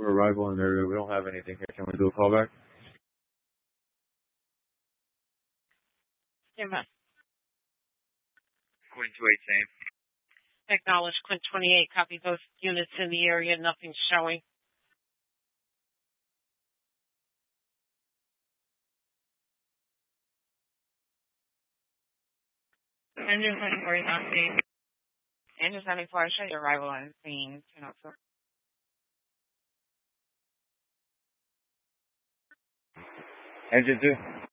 for arrival in the area. We don't have anything here. Can we do a callback? Yeah, ma'am. Quinn 28 same. Acknowledge Quint 28. Copy both units in the area. Nothing's showing. Engine 24 is on scene. Engine 74, show your arrival on scene. 10:02. Engine 2.